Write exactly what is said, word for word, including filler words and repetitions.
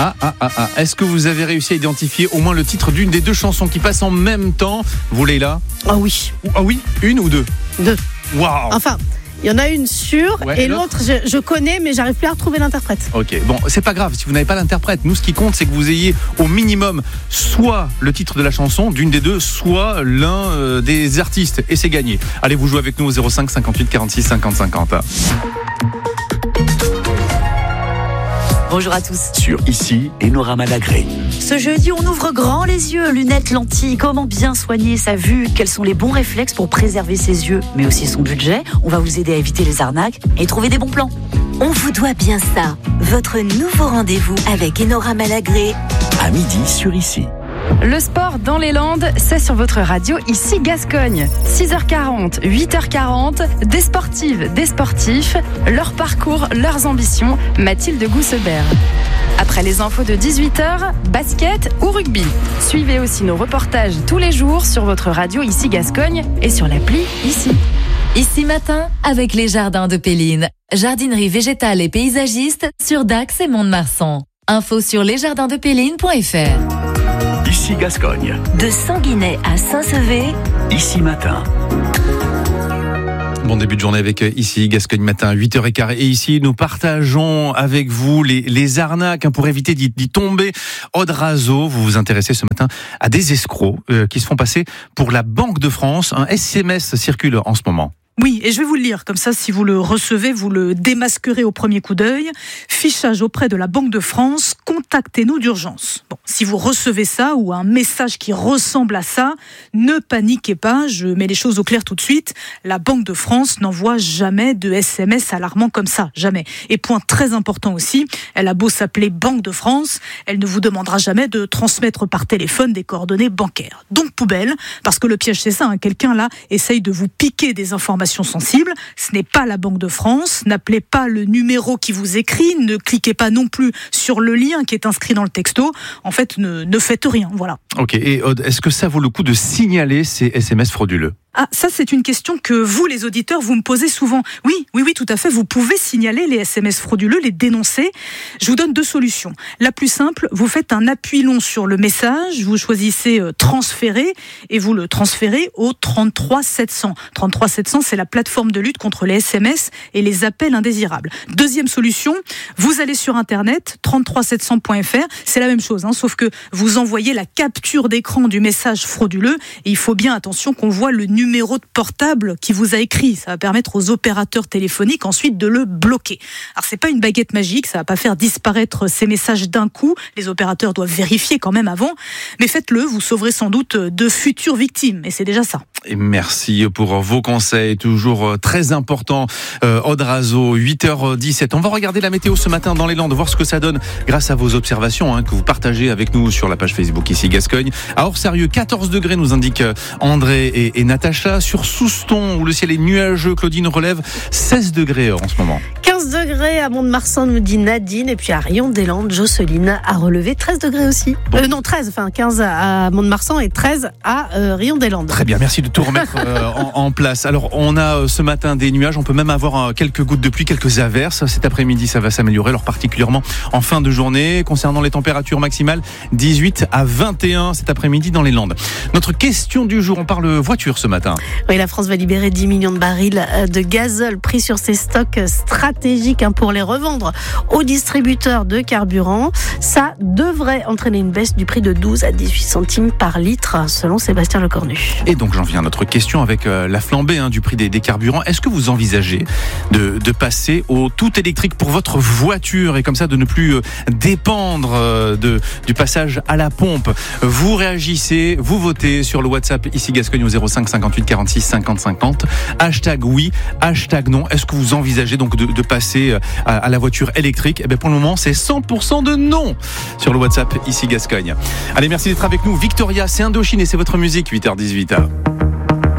Ah, ah, ah, ah. Est-ce que vous avez réussi à identifier au moins le titre d'une des deux chansons qui passent en même temps? Vous, Leïla? Ah oui. Ah oui? Une ou deux? Deux. Waouh. Enfin, il y en a une sûre, ouais, et l'autre, l'autre je, je connais, mais j'arrive plus à retrouver l'interprète. Ok, bon, c'est pas grave si vous n'avez pas l'interprète. Nous, ce qui compte, c'est que vous ayez au minimum soit le titre de la chanson, d'une des deux, soit l'un euh, des artistes, et c'est gagné. Allez, vous jouez avec nous au zéro cinq cinquante-huit quarante-six cinquante cinquante. Bonjour à tous. Sur Ici, Enora Malagré. Ce jeudi, on ouvre grand les yeux, lunettes, lentilles. Comment bien soigner sa vue? Quels sont les bons réflexes pour préserver ses yeux, mais aussi son budget? On va vous aider à éviter les arnaques et trouver des bons plans. On vous doit bien ça. Votre nouveau rendez-vous avec Enora Malagré. À midi sur Ici. Le sport dans les Landes, c'est sur votre radio Ici Gascogne. six heures quarante, huit heures quarante, des sportives, des sportifs, leur parcours, leurs ambitions, Mathilde Goussebert. Après les infos de dix-huit heures, basket ou rugby. Suivez aussi nos reportages tous les jours sur votre radio Ici Gascogne et sur l'appli Ici. Ici Matin, avec les jardins de Péline. Jardinerie végétale et paysagiste sur Dax et Mont-de-Marsan. Info sur lesjardindspéline point f r. Ici Gascogne. De Sanguinet à Saint-Sevé. Ici Matin. Bon début de journée avec Ici Gascogne Matin, huit heures quinze. Et ici, nous partageons avec vous les, les arnaques hein, pour éviter d'y, d'y tomber. Aude Razo, vous vous intéressez ce matin à des escrocs euh, qui se font passer pour la Banque de France. Un S M S circule en ce moment. Oui, et je vais vous le lire, comme ça, si vous le recevez, vous le démasquerez au premier coup d'œil. Fichage auprès de la Banque de France, contactez-nous d'urgence. Bon, si vous recevez ça ou un message qui ressemble à ça, ne paniquez pas, je mets les choses au clair tout de suite. La Banque de France n'envoie jamais de S M S alarmant comme ça, jamais. Et point très important aussi, elle a beau s'appeler Banque de France, elle ne vous demandera jamais de transmettre par téléphone des coordonnées bancaires. Donc poubelle, parce que le piège c'est ça, hein, quelqu'un là essaye de vous piquer des informations sensibles, ce n'est pas la Banque de France, n'appelez pas le numéro qui vous écrit, ne cliquez pas non plus sur le lien qui est inscrit dans le texto, en fait ne, ne faites rien, voilà. Ok, et Aude, est-ce que ça vaut le coup de signaler ces S M S frauduleux ? Ah, ça c'est une question que vous, les auditeurs, vous me posez souvent. Oui, oui, oui, tout à fait, vous pouvez signaler les S M S frauduleux, les dénoncer. Je vous donne deux solutions. La plus simple, vous faites un appui long sur le message, vous choisissez euh, transférer et vous le transférez au trente-trois sept cents. trente-trois sept cents, c'est la plateforme de lutte contre les S M S et les appels indésirables. Deuxième solution, vous allez sur internet, trente-trois sept cents point f r, c'est la même chose, hein, sauf que vous envoyez la capture d'écran du message frauduleux et il faut bien attention qu'on voit le numéro de portable qui vous a écrit. Ça va permettre aux opérateurs téléphoniques ensuite de le bloquer. Alors c'est pas une baguette magique, ça va pas faire disparaître ces messages d'un coup. Les opérateurs doivent vérifier quand même avant. Mais faites-le, vous sauverez sans doute de futures victimes. Et c'est déjà ça. Et merci pour vos conseils, toujours très importants. Euh, Aude Razo, huit heures dix-sept. On va regarder la météo ce matin dans les Landes, voir ce que ça donne grâce à vos observations hein, que vous partagez avec nous sur la page Facebook Ici Gascogne. À Hors-Sérieux, quatorze degrés nous indiquent André et, et Natacha. Sur Souston, où le ciel est nuageux, Claudine relève seize degrés en ce moment. quinze degrés à Mont-de-Marsan, nous dit Nadine. Et puis à Rion-des-Landes, Jocelyne a relevé treize degrés aussi. Bon. Euh, non, treize, enfin quinze à Mont-de-Marsan et treize à euh, Rion-des-Landes. Très bien, merci de tout remettre euh, en, en place. Alors, on a euh, ce matin des nuages, on peut même avoir euh, quelques gouttes de pluie, quelques averses. Cet après-midi, ça va s'améliorer, alors particulièrement en fin de journée. Concernant les températures maximales, dix-huit à vingt et un cet après-midi dans les Landes. Notre question du jour, on parle voiture ce matin. Oui, la France va libérer dix millions de barils de gazole pris sur ses stocks stratégiques hein, pour les revendre aux distributeurs de carburant. Ça devrait entraîner une baisse du prix de douze à dix-huit centimes par litre, selon Sébastien Lecornu. Et donc j'en viens à notre question avec euh, la flambée hein, du prix des, des carburants. Est-ce que vous envisagez de, de passer au tout électrique pour votre voiture et comme ça de ne plus euh, dépendre euh, de, du passage à la pompe? Vous réagissez, vous votez sur le WhatsApp Ici Gascogne au zéro cinq cinquante-huit quarante-six cinquante cinquante. Hashtag oui, hashtag non. Est-ce que vous envisagez donc de, de passer à, à la voiture électrique? Eh bien pour le moment, c'est cent pour cent de non sur le WhatsApp Ici Gascogne. Allez, merci d'être avec nous. Victoria, c'est Indochine et c'est votre musique, huit heures dix-huit.